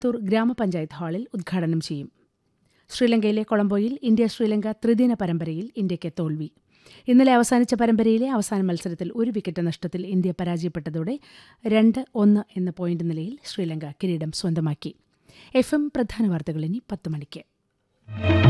പുത്തൂർ ഗ്രാമപഞ്ചായത്ത് ഹാളിൽ ഉദ്ഘാടനം ചെയ്യും. ശ്രീലങ്കയിലെ കൊളംബോയിൽ ഇന്ത്യ-ശ്രീലങ്ക ത്രിദിന പരമ്പരയിൽ ഇന്ത്യയ്ക്ക് തോൽവി. ഇന്നലെ അവസാനിച്ച പരമ്പരയിലെ അവസാന മത്സരത്തിൽ 1 വിക്കറ്റ് നഷ്ടത്തിൽ ഇന്ത്യ പരാജയപ്പെട്ടതോടെ 2-1 എന്ന പോയിന്റ് നിലയിൽ ശ്രീലങ്ക കിരീടം സ്വന്തമാക്കി. FM പ്രധാന വാർത്തകൾ ഇനി 10 മണിക്ക്.